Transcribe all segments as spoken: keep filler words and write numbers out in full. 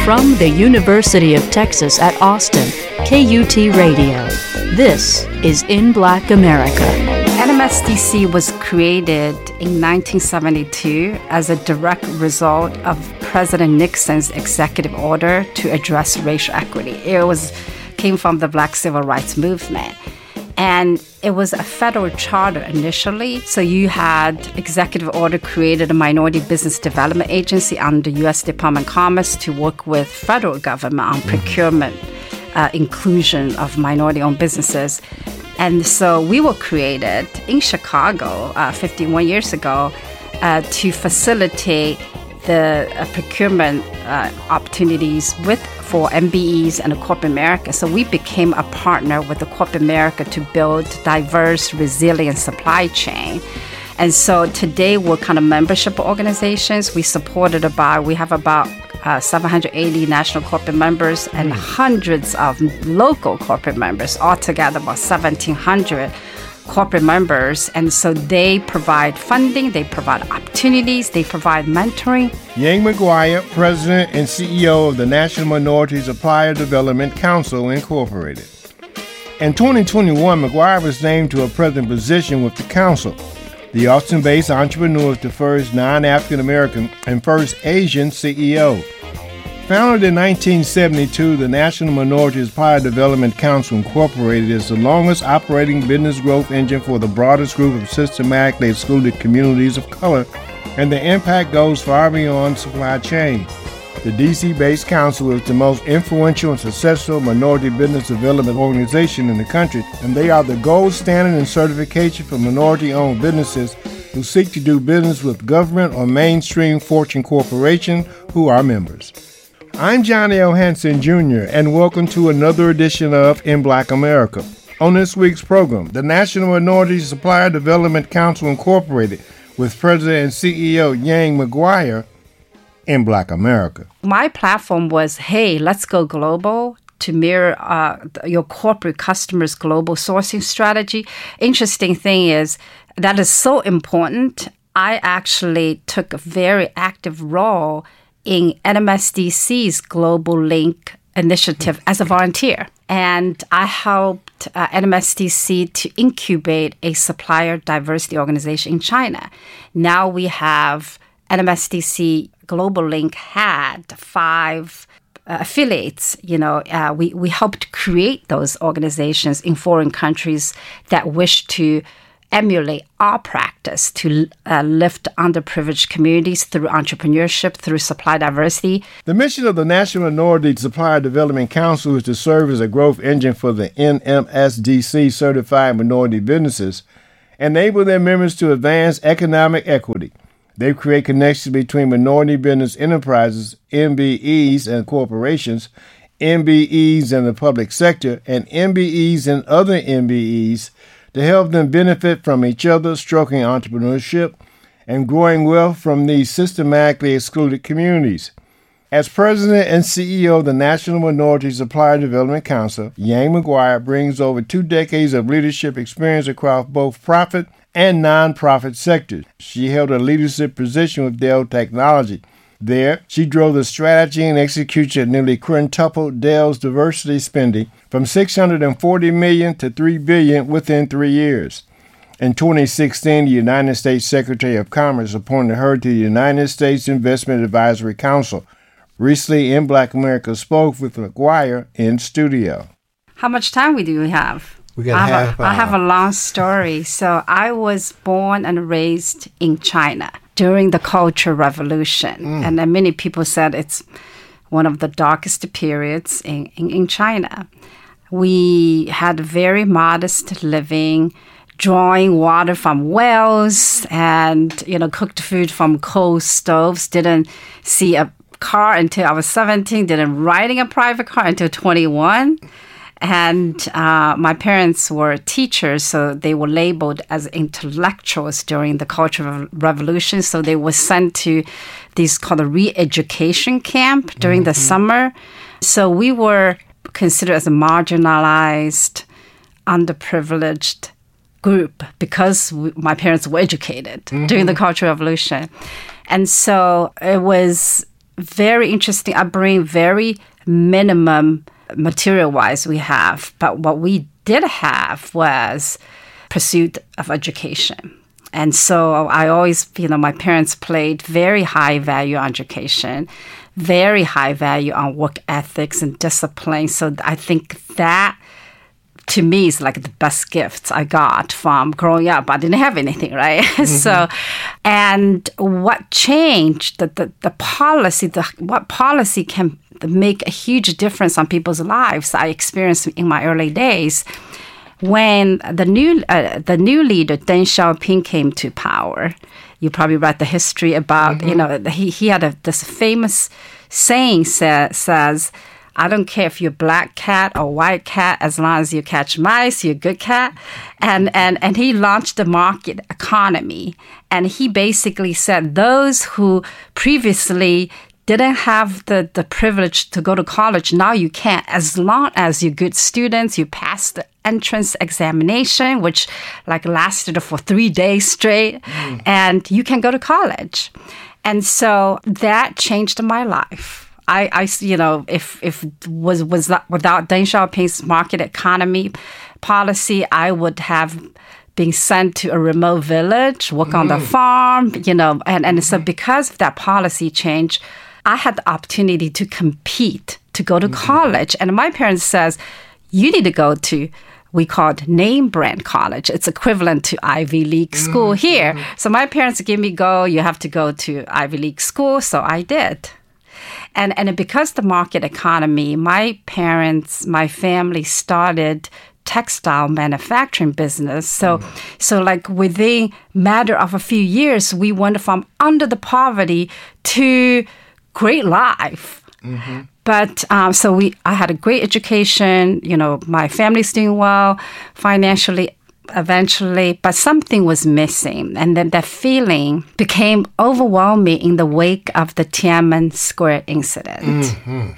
From the University of Texas at Austin, K U T Radio. This is In Black America. N M S D C was created in nineteen seventy-two as a direct result of President Nixon's executive order to address racial equity. It was came from the Black Civil Rights Movement. And it was a federal charter initially. So you had executive order created a minority business development agency under U S Department of Commerce to work with federal government on procurement, uh, inclusion of minority-owned businesses. And so we were created in Chicago uh, fifty-one years ago uh, to facilitate the uh, procurement uh, opportunities with for M B Es and corporate America. So we became a partner with the corporate America to build diverse, resilient supply chain. And so today we're kind of membership organizations. We supported about, we have about uh, seven hundred eighty national corporate members and hundreds of local corporate members, altogether about seventeen hundred corporate members. And so they provide funding, they provide opportunities, they provide mentoring. Yang McGuire, President and C E O of the National Minority Supplier Development Council, Incorporated. In twenty twenty-one, McGuire was named to a president position with the council. The Austin-based entrepreneur is the first non-African American and first Asian C E O. Founded in nineteen seventy-two, the National Minority Supplier Development Council, Incorporated is the longest operating business growth engine for the broadest group of systematically excluded communities of color, and the impact goes far beyond supply chain. The D C-based council is the most influential and successful minority business development organization in the country, and they are the gold standard in certification for minority-owned businesses who seek to do business with government or mainstream Fortune corporation who are members. I'm Johnny L. Hanson, Junior, and welcome to another edition of In Black America. On this week's program, the National Minority Supplier Development Council, Incorporated, with President and C E O Yang McGuire, in Black America. My platform was, hey, let's go global to mirror uh, your corporate customers' global sourcing strategy. Interesting thing is that is so important. I actually took a very active role in N M S D C's Global Link initiative as a volunteer. And I helped uh, N M S D C to incubate a supplier diversity organization in China. Now we have N M S D C Global Link had five uh, affiliates. You know, uh, we, we helped create those organizations in foreign countries that wish to emulate our practice to uh, lift underprivileged communities through entrepreneurship, through supply diversity. The mission of the National Minority Supplier Development Council is to serve as a growth engine for the N M S D C certified minority businesses, enable their members to advance economic equity. They create connections between minority business enterprises, M B Es and corporations, M B Es and the public sector, and M B Es and other M B Es to help them benefit from each other, stroking entrepreneurship and growing wealth from these systematically excluded communities. As President and C E O of the National Minority Supplier Development Council, Yang McGuire brings over two decades of leadership experience across both profit and nonprofit sectors. She held a leadership position with Dell Technology. There, she drove the strategy and execution that nearly quintupled Dell's diversity spending from six hundred forty million dollars to three billion dollars within three years. In twenty sixteen, the United States Secretary of Commerce appointed her to the United States Investment Advisory Council. Recently, In Black America spoke with McGuire in studio. How much time we do we have? We got I have, half a, I have a long story. So I was born and raised in China during the Cultural Revolution. Mm. And then many people said it's one of the darkest periods in, in, in China. We had very modest living, drawing water from wells and, you know, cooked food from coal stoves. Didn't see a car until I was seventeen. Didn't riding a private car until twenty-one. And uh, my parents were teachers, so they were labeled as intellectuals during the Cultural Revolution. So they were sent to these called a re-education camp during mm-hmm. the summer. So we were considered as a marginalized, underprivileged group because we, my parents were educated mm-hmm. during the Cultural Revolution. And so it was very interesting upbringing, very minimum material-wise we have. But what we did have was pursuit of education. And so I always, you know, my parents played very high value on education, very high value on work ethics and discipline. So I think that, to me, is like the best gifts I got from growing up. I didn't have anything, right? Mm-hmm. So, and what changed, the, the, the policy, the what policy can make a huge difference on people's lives, I experienced in my early days. When the new uh, the new leader, Deng Xiaoping, came to power, you probably read the history about, mm-hmm. you know, he, he had a, this famous saying sa- says, I don't care if you're black cat or white cat, as long as you catch mice, you're a good cat. And, and, and he launched the market economy. And he basically said those who previously didn't have the, the privilege to go to college, now you can, as long as you're good students, you pass the entrance examination, which like lasted for three days straight, mm. and you can go to college. And so that changed my life. I, I you know, if if was was that, without Deng Xiaoping's market economy policy, I would have been sent to a remote village, work mm. on the farm, you know, and, and so because of that policy change, I had the opportunity to compete, to go to mm-hmm. college. And my parents says, you need to go to, we called name brand college. It's equivalent to Ivy League school mm-hmm. here. So my parents gave me go, you have to go to Ivy League school. So I did. And and because the market economy, my parents, my family started textile manufacturing business. So, mm. so like within matter of a few years, we went from under the poverty to great life. Mm-hmm. But um, so we, I had a great education. You know, my family's doing well financially. Eventually, but something was missing, and then that feeling became overwhelming in the wake of the Tiananmen Square incident. Mm-hmm.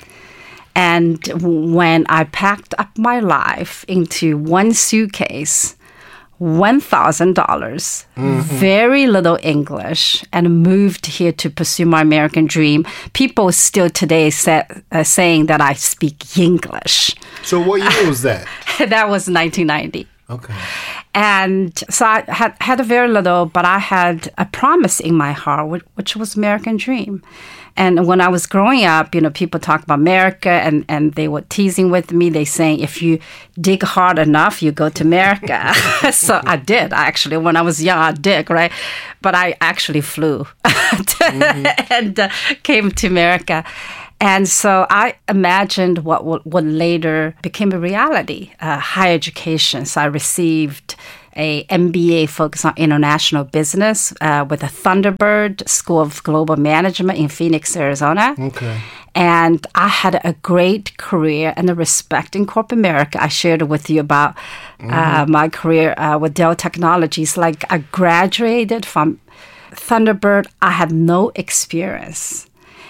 And when I packed up my life into one suitcase, one thousand dollars, mm-hmm. very little English, and moved here to pursue my American dream, people still today say, uh, saying that I speak English. So what year was that? That was nineteen ninety. Okay. And so I had, had a very little, but I had a promise in my heart, which, which was American dream. And when I was growing up, you know, people talk about America, and, and they were teasing with me. They saying, if you dig hard enough, you go to America. So I did, actually. When I was young, I did, right? But I actually flew mm-hmm. and uh, came to America. And so I imagined what what later became a reality, uh, higher education. So I received a M B A focused on international business uh, with the Thunderbird School of Global Management in Phoenix, Arizona. Okay. And I had a great career and a respect in corporate America. I shared with you about mm-hmm. uh, my career uh, with Dell Technologies. Like I graduated from Thunderbird. I had no experience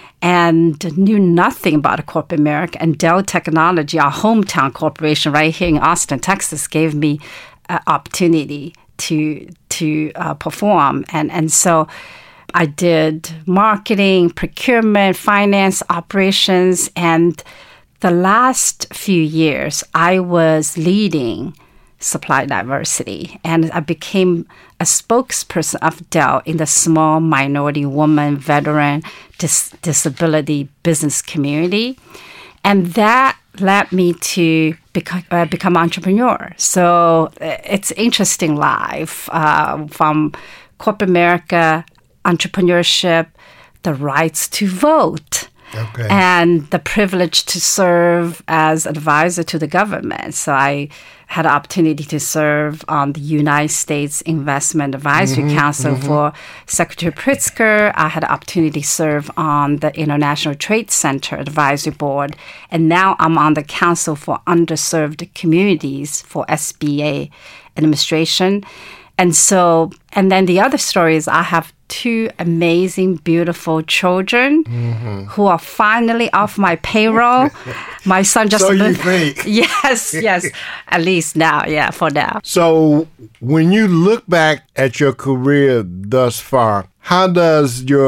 and knew nothing about corporate America. And Dell Technology, our hometown corporation right here in Austin, Texas, gave me an opportunity to to uh, perform. And, and so I did marketing, procurement, finance, operations. And the last few years, I was leading supply diversity. And I became a spokesperson of Dell in the small minority woman, veteran, dis- disability business community. And that led me to become, uh, become an entrepreneur. So uh, it's interesting life uh, from corporate America, entrepreneurship, the rights to vote. Okay. And the privilege to serve as advisor to the government. So I had an opportunity to serve on the United States Investment Advisory mm-hmm, Council mm-hmm. for Secretary Pritzker. I had an opportunity to serve on the International Trade Center Advisory Board. And now I'm on the Council for Underserved Communities for S B A administration. And so, and then the other story is I have two amazing, beautiful children mm-hmm. who are finally off my payroll. My son just... So you lived, think? Yes, yes. At least now, yeah, for now. So when you look back at your career thus far, how does your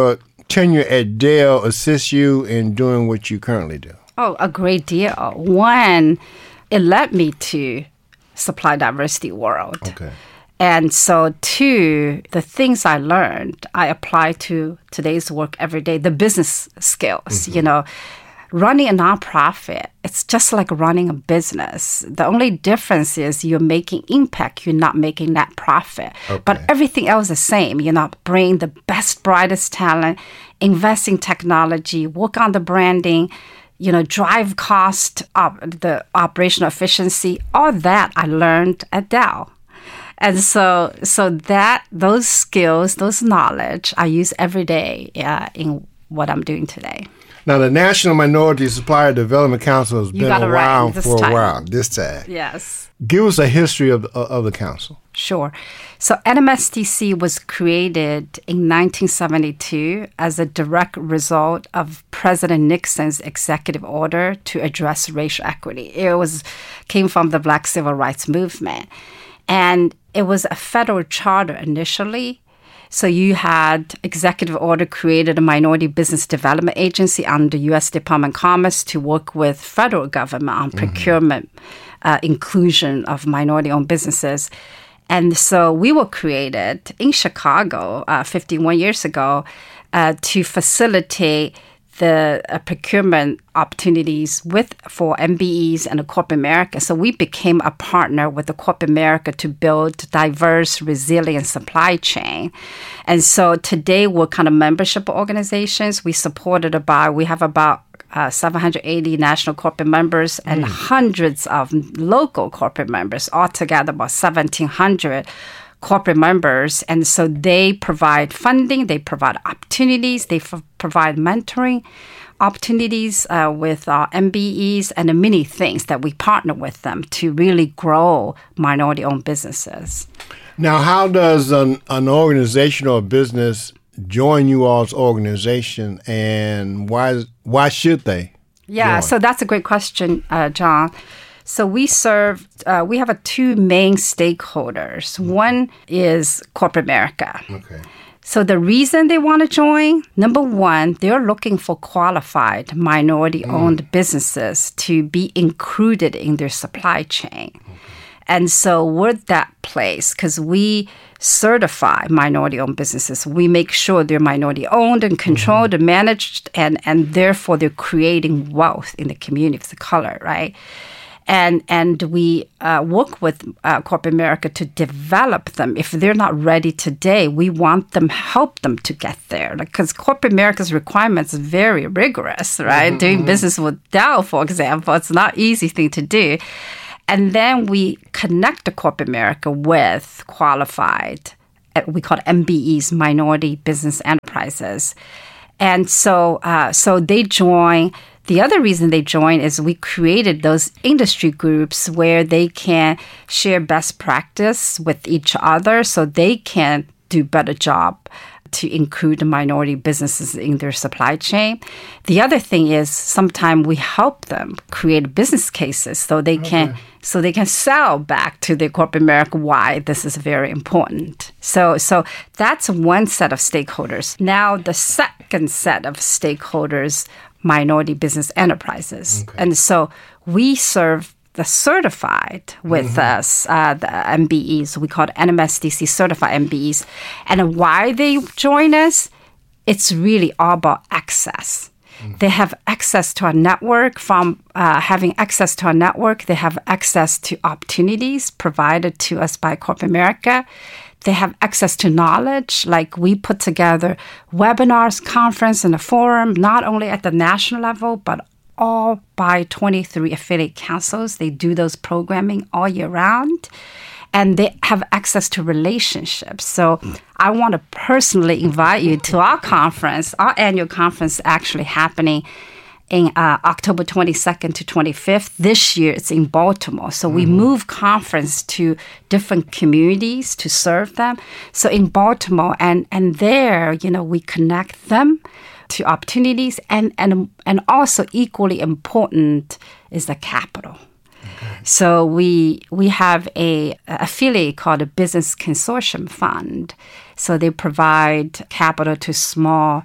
tenure at Dell assist you in doing what you currently do? Oh, a great deal. One, it led me to supply diversity world. Okay. And so, two, the things I learned, I apply to today's work every day, the business skills, mm-hmm. you know. Running a nonprofit, it's just like running a business. The only difference is you're making impact, you're not making net profit. Okay. But everything else is the same. You're not bringing the best, brightest talent, invest in technology, work on the branding, you know, drive cost up, the operational efficiency. All that I learned at Dell. And so so that those skills, those knowledge, I use every day uh, in what I'm doing today. Now, the National Minority Supplier Development Council has You been got it right around this for time. a while, this time. Yes. Give us a history of, of the council. Sure. So N M S D C was created in nineteen seventy-two as a direct result of President Nixon's executive order to address racial equity. It was came from the Black Civil Rights Movement. And it was a federal charter initially. So you had executive order created a minority business development agency under U S Department of Commerce to work with federal government on mm-hmm. procurement, uh, inclusion of minority-owned businesses. And so we were created in Chicago uh, fifty-one years ago uh, to facilitate the uh, procurement opportunities with for M B Es and the corporate America. So we became a partner with the corporate America to build diverse, resilient supply chain. And so today we're kind of membership organizations. We supported about, we have about uh, seven hundred eighty national corporate members and mm. hundreds of local corporate members, altogether about seventeen hundred corporate members. And so they provide funding, they provide opportunities, they f- provide mentoring opportunities uh, with our M B Es and the many things that we partner with them to really grow minority-owned businesses. Now, how does an, an organization or a business join you all's organization, and why why should they? Yeah, join? So that's a great question, uh, John. So we serve, uh, we have a two main stakeholders. Mm-hmm. One is corporate America. Okay. So the reason they want to join, number one, they're looking for qualified minority-owned mm. businesses to be included in their supply chain. Okay. And so we're that place because we certify minority-owned businesses. We make sure they're minority-owned and controlled mm-hmm. and managed, and, and therefore they're creating wealth in the community of the color, right? And and we uh, work with uh, corporate America to develop them. If they're not ready today, we want them, help them to get there. Because like, corporate America's requirements are very rigorous, right? Mm-hmm. Doing business with Dell, for example, it's not an easy thing to do. And then we connect the corporate America with qualified, we call it M B Es, minority business enterprises. And so, uh, so they join. The other reason they join is we created those industry groups where they can share best practice with each other so they can do better job to include minority businesses in their supply chain. The other thing is sometimes we help them create business cases so they okay. can so they can sell back to the corporate America why this is very important. So so that's one set of stakeholders. Now the second set of stakeholders, minority business enterprises. Okay. And so we serve the certified with mm-hmm. us, uh, the M B Es. We call it N M S D C certified M B Es. And why they join us, it's really all about access. Mm-hmm. They have access to our network. From uh, having access to our network, they have access to opportunities provided to us by corporate America. They have access to knowledge, like we put together webinars, conference, and a forum, not only at the national level, but all by twenty-three affiliate councils. They do those programming all year round. And they have access to relationships. So I want to personally invite you to our conference, our annual conference actually happening in uh, October twenty-second to twenty-fifth. This year, it's in Baltimore. So mm-hmm. we move conference to different communities to serve them. So in Baltimore, and, and there, you know, we connect them to opportunities. And, and, and also equally important is the capital. Okay. So we we have a, a affiliate called the Business Consortium Fund. So they provide capital to small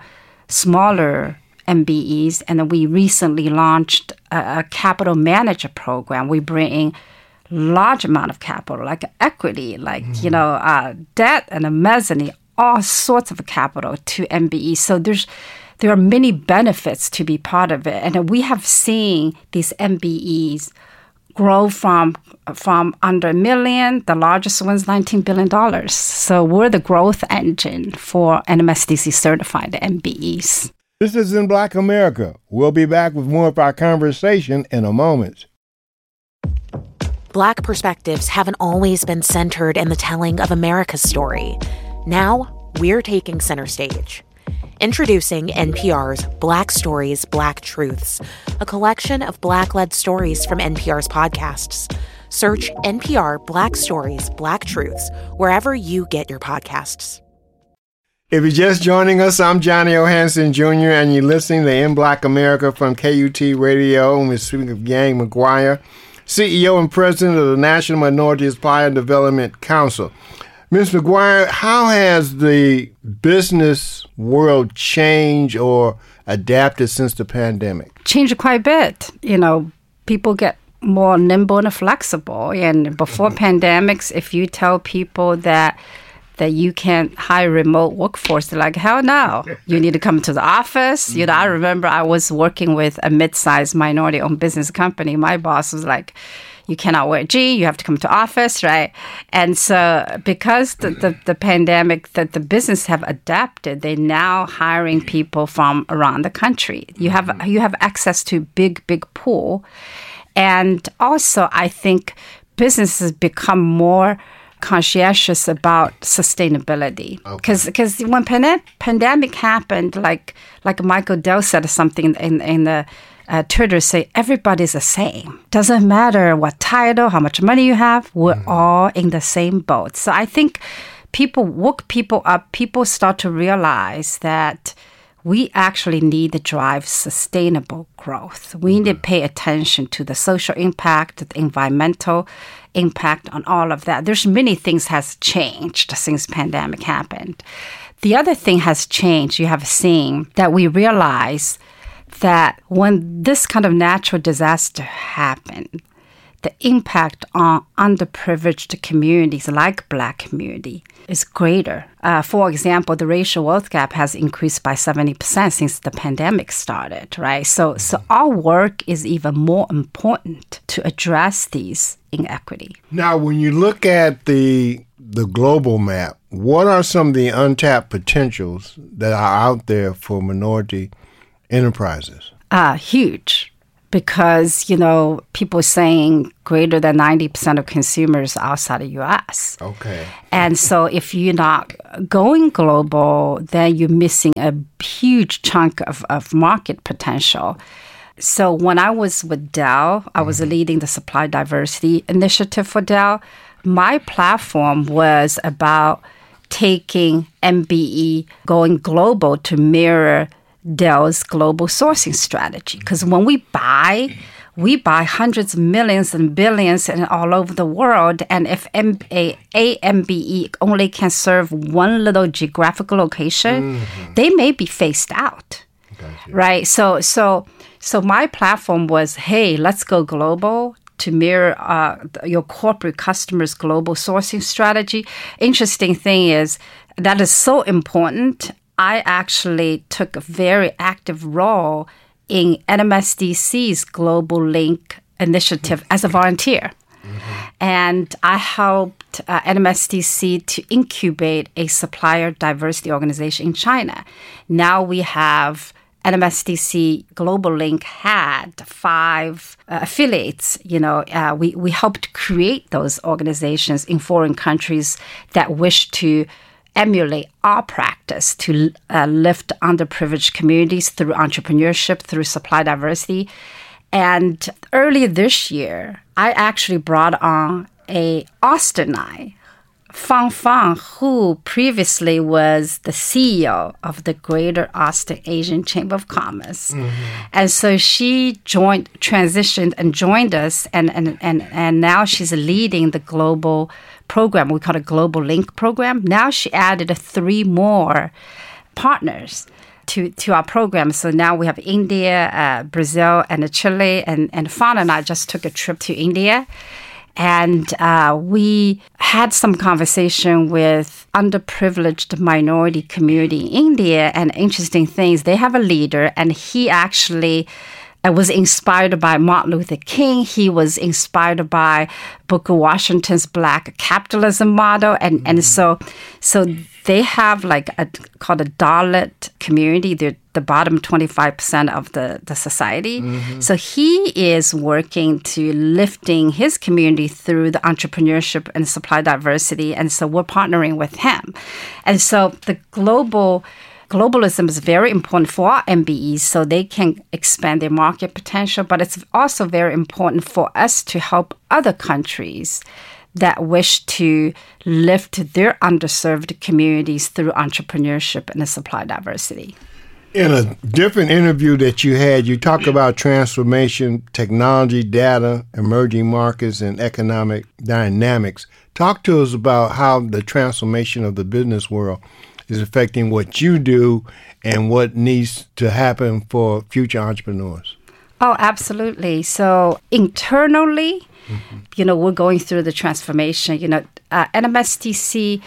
smaller M B Es, and then we recently launched a, a capital manager program. We bring in large amount of capital, like equity, like, mm-hmm. you know, uh, debt and a mezzanine, all sorts of capital to M B Es. So there's there are many benefits to be part of it. And we have seen these M B Es grow from from under a million. The largest one's nineteen billion dollars. So we're the growth engine for N M S D C certified M B Es. This is In Black America. We'll be back with more of our conversation in a moment. Black perspectives haven't always been centered in the telling of America's story. Now, we're taking center stage. Introducing N P R's Black Stories, Black Truths, a collection of Black-led stories from N P R's podcasts. Search N P R Black Stories, Black Truths wherever you get your podcasts. If you're just joining us, I'm Johnny O. Hanson Junior, and you're listening to In Black America from K U T Radio. And we're speaking with Yang McGuire, C E O and President of the National Minority Supplier Development Council. Miz McGuire, how has the business world changed or adapted since the pandemic? Changed quite a bit. You know, people get more nimble and flexible. And before pandemics, if you tell people that that you can't hire remote workforce, they're like, hell no. You need to come to the office. You know, I remember I was working with a mid-sized minority-owned business company. My boss was like, you cannot wear jeans, you have to come to office, right? And so because the, the, the pandemic, that the business have adapted, they're now hiring people from around the country. You have you have access to big, big pool. And also, I think businesses become more conscientious about sustainability. Because okay. because when pan- pandemic happened, like like Michael Dell said something in, in the Uh, Twitter, say everybody's the same. Doesn't matter what title, how much money you have, we're mm-hmm. all in the same boat. So I think people woke people up, people start to realize that we actually need to drive sustainable growth. We mm-hmm. need to pay attention to the social impact, the environmental impact on all of that. There's many things has changed since pandemic happened. The other thing has changed, you have seen, that we realize that when this kind of natural disaster happened, the impact on underprivileged communities like Black community is greater. Uh, for example, the racial wealth gap has increased by seventy percent since the pandemic started, right? So, so our work is even more important to address these inequity. Now, when you look at the the global map, what are some of the untapped potentials that are out there for minority enterprises? Uh, huge, because, you know, people saying greater than ninety percent of consumers outside the U S. Okay. And so if you're not going global, then you're missing a huge chunk of, of market potential. So when I was with Dell, I was mm-hmm. leading the supply diversity initiative for Dell. My platform was about taking M B E, going global to mirror Dell's global sourcing strategy. Because when we buy, we buy hundreds of millions and billions and all over the world. And if M- a, a M B E only can serve one little geographical location, mm-hmm. they may be phased out. Gotcha. Right? So, so, so my platform was, hey, let's go global to mirror uh, your corporate customers' global sourcing strategy. Interesting thing is that is so important. I actually took a very active role in N M S D C's Global Link initiative as a volunteer. Mm-hmm. And I helped uh, N M S D C to incubate a supplier diversity organization in China. Now we have N M S D C Global Link had five uh, affiliates. You know, uh, we, we helped create those organizations in foreign countries that wish to emulate our practice to uh, lift underprivileged communities through entrepreneurship, through supply diversity. And earlier this year, I actually brought on a Austinite, Fang Fang, who previously was the C E O of the Greater Austin Asian Chamber of Commerce. Mm-hmm. And so she joined, transitioned and joined us, and, and, and, and now she's leading the global program. We call it Global Link program. Now she added three more partners to, to our program. So now we have India, uh, Brazil, and Chile. And, and Fawn and I just took a trip to India. And uh, we had some conversation with underprivileged minority community in India. And interesting things, they have a leader, and he actually uh, was inspired by Martin Luther King. He was inspired by Booker Washington's Black capitalism model. And, mm-hmm. and so so they have like a called a Dalit community. They're the bottom twenty-five percent of the, the society. Mm-hmm. So he is working to lifting his community through the entrepreneurship and supply diversity. And so we're partnering with him. And so the global globalism is very important for our M B Es so they can expand their market potential. But it's also very important for us to help other countries that wish to lift their underserved communities through entrepreneurship and the supply diversity. In a different interview that you had, you talk about transformation, technology, data, emerging markets, and economic dynamics. Talk to us about how the transformation of the business world is affecting what you do and what needs to happen for future entrepreneurs. Oh, absolutely. So internally, mm-hmm. you know, we're going through the transformation. You know, uh, N M S D C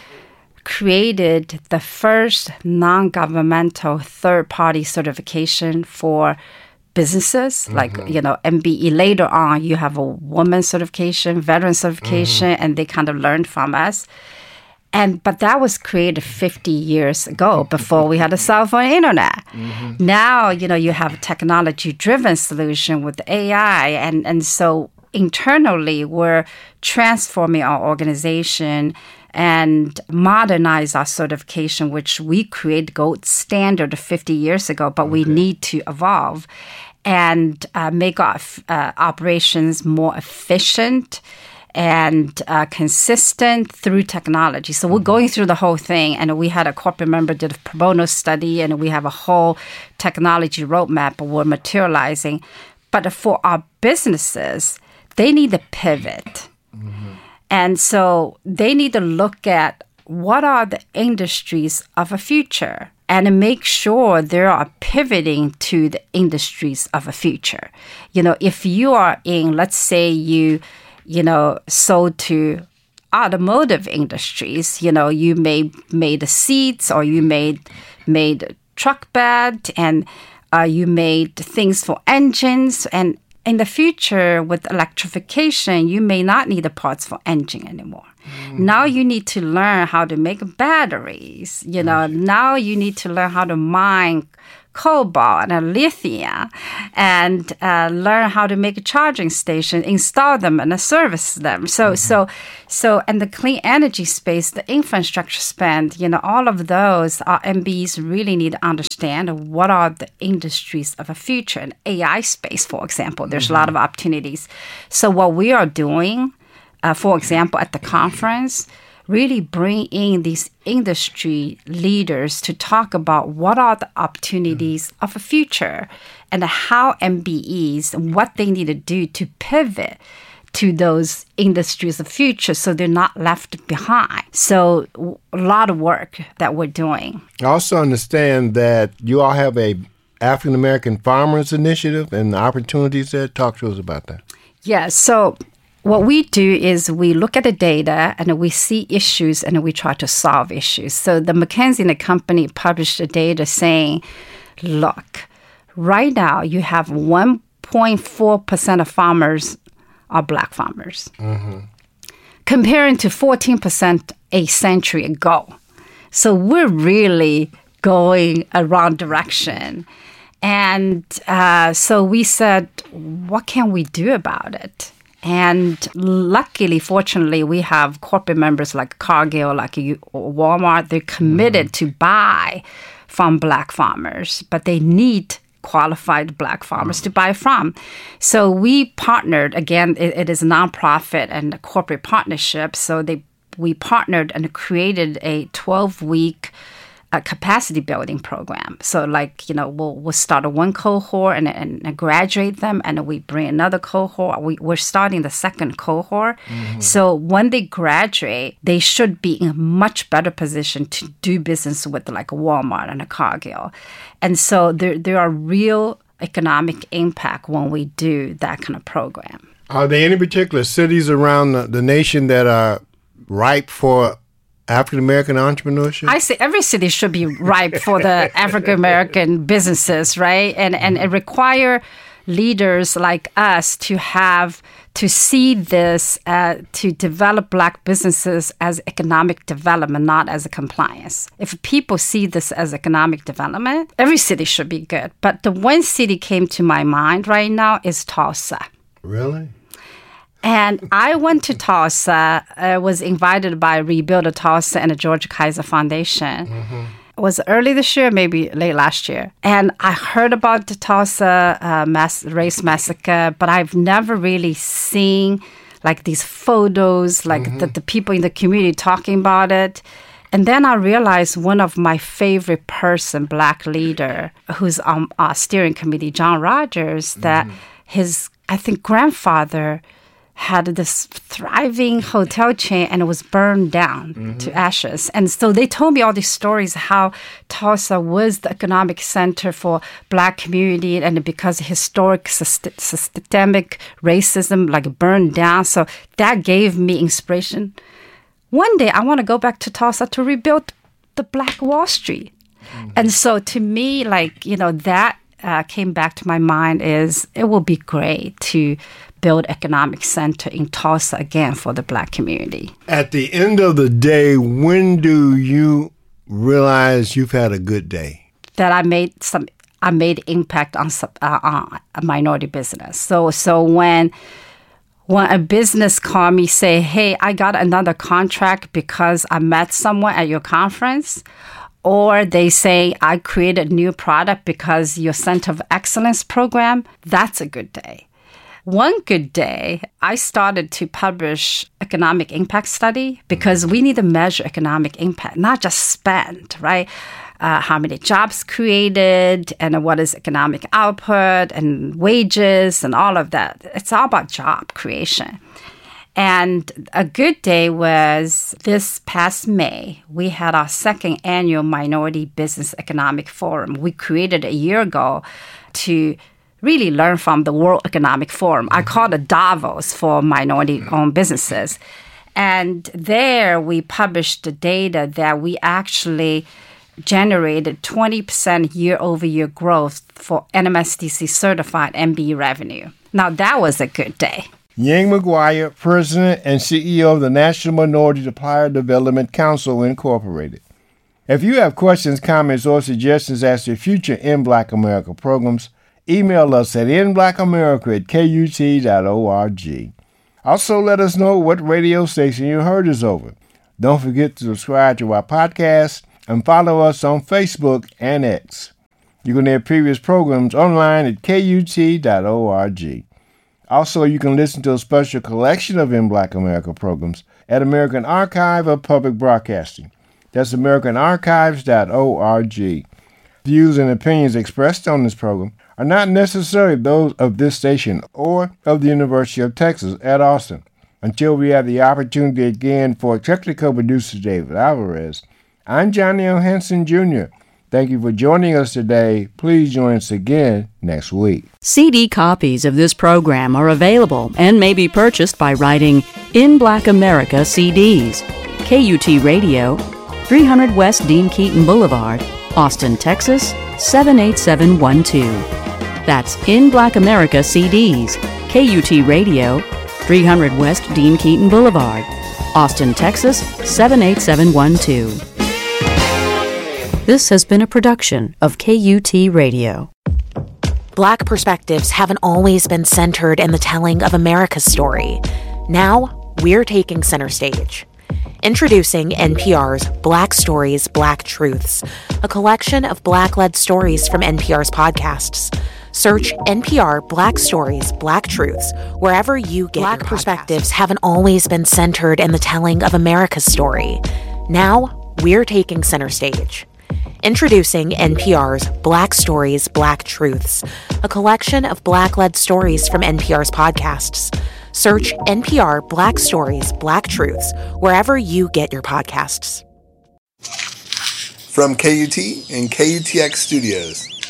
created the first non-governmental third-party certification for businesses, mm-hmm. like, you know, M B E. Later on, you have a woman certification, veteran certification, mm-hmm. and they kind of learned from us. And but that was created fifty years ago, before we had a cell phone internet. Mm-hmm. Now, you know, you have a technology-driven solution with A I. And, and so internally, we're transforming our organization and modernize our certification, which we created gold standard fifty years ago, but okay. we need to evolve and uh, make our uh, operations more efficient and uh, consistent through technology. So we're going through the whole thing, and we had a corporate member did a pro bono study, and we have a whole technology roadmap we're materializing. But for our businesses, they need to pivot. Mm-hmm. And so they need to look at what are the industries of the future and make sure they are pivoting to the industries of the future. You know, if you are in, let's say you, you know, sold to automotive industries, you know, you may made the seats or you made made truck bed and uh, you made things for engines. And in the future, with electrification, you may not need the parts for engine anymore. Mm-hmm. Now you need to learn how to make batteries. You know, mm-hmm. now you need to learn how to mine cobalt and lithium and uh, learn how to make a charging station, install them and service them. So, mm-hmm. so, so, and the clean energy space, the infrastructure spend, you know, all of those, our M B Es really need to understand what are the industries of the future. And A I space, for example, there's mm-hmm. a lot of opportunities. So what we are doing, uh, for example, at the conference, really bring in these industry leaders to talk about what are the opportunities mm-hmm. of the future and how M B Es, what they need to do to pivot to those industries of the future so they're not left behind. So a lot of work that we're doing. I also understand that you all have a African American Farmers Initiative and the opportunities there. Talk to us about that. Yeah, so what we do is we look at the data and we see issues and we try to solve issues. So the McKinsey and the company published the data saying, look, right now you have one point four percent of farmers are Black farmers, mm-hmm. comparing to fourteen percent a century ago. So we're really going a wrong direction. And uh, so we said, what can we do about it? And luckily, fortunately, we have corporate members like Cargill, like Walmart. They're committed mm-hmm. to buy from Black farmers, but they need qualified Black farmers mm-hmm. to buy from. So we partnered, again, it, it is a nonprofit and a corporate partnership. So they we partnered and created a twelve-week a capacity building program. So like, you know, we'll, we'll start one cohort and, and, and graduate them, and we bring another cohort. We, we're starting the second cohort. Mm-hmm. So when they graduate, they should be in a much better position to do business with like a Walmart and a Cargill. And so there, there are real economic impact when we do that kind of program. Are there any particular cities around the, the nation that are ripe for African-American entrepreneurship? I say every city should be ripe for the African-American businesses, right? And and it require leaders like us to have, to see this, uh, to develop Black businesses as economic development, not as a compliance. If people see this as economic development, every city should be good. But the one city came to my mind right now is Tulsa. Really? And I went to Tulsa, uh, was invited by Rebuild Tulsa and the George Kaiser Foundation. Mm-hmm. It was early this year, maybe late last year. And I heard about the Tulsa uh, mass, race massacre, but I've never really seen like these photos, like mm-hmm. the, the people in the community talking about it. And then I realized one of my favorite person, Black leader, who's on our steering committee, John Rogers, that mm-hmm. his, I think, grandfather had this thriving hotel chain and it was burned down mm-hmm. to ashes. And so they told me all these stories how Tulsa was the economic center for Black community, and because historic syst- systemic racism like burned down. So that gave me inspiration. One day I want to go back to Tulsa to rebuild the Black Wall Street. Mm-hmm. And so to me, like, you know, that uh, came back to my mind is it will be great to build economic center in Tulsa again for the Black community. At the end of the day, when do you realize you've had a good day? That I made some, I made impact on, uh, on a minority business. So, so when when a business call me, say, "Hey, I got another contract because I met someone at your conference," or they say, "I created a new product because your Center of Excellence program," that's a good day. One good day, I started to publish economic impact study because we need to measure economic impact, not just spend, right? Uh, how many jobs created and what is economic output and wages and all of that. It's all about job creation. And a good day was this past May. We had our second annual Minority Business Economic Forum. We created a year ago to really learn from the World Economic Forum. I call it Davos for minority-owned businesses. And there we published the data that we actually generated twenty percent year-over-year growth for N M S D C certified M B E revenue. Now, that was a good day. Yang McGuire, President and C E O of the National Minority Supplier Development Council, Incorporated. If you have questions, comments, or suggestions as to future In Black America programs, email us at in black america at k u t dot org. Also, let us know what radio station you heard us over. Don't forget to subscribe to our podcast and follow us on Facebook and X. You can hear previous programs online at k u t dot org. Also, you can listen to a special collection of In Black America programs at American Archive of Public Broadcasting. That's american archives dot org. Views and opinions expressed on this program are not necessarily those of this station or of the University of Texas at Austin. Until we have the opportunity again for technical producer David Alvarez, I'm Johnny O. Henson Junior Thank you for joining us today. Please join us again next week. C D copies of this program are available and may be purchased by writing In Black America C Ds, K U T Radio, three hundred West Dean Keaton Boulevard, Austin, Texas, seven eight seven one two. That's In Black America C Ds, K U T Radio, three hundred West Dean Keaton Boulevard, Austin, Texas, seven eight seven one two. This has been a production of K U T Radio. Black perspectives haven't always been centered in the telling of America's story. Now, we're taking center stage. Introducing N P R's Black Stories, Black Truths, a collection of Black-led stories from N P R's podcasts. Search N P R Black Stories, Black Truths wherever you get Black perspectives haven't always been centered in the telling of America's story. Now, we're taking center stage. Introducing N P R's Black Stories, Black Truths, a collection of Black-led stories from N P R's podcasts. Search N P R Black Stories, Black Truths wherever you get your podcasts. From K U T and K U T X Studios,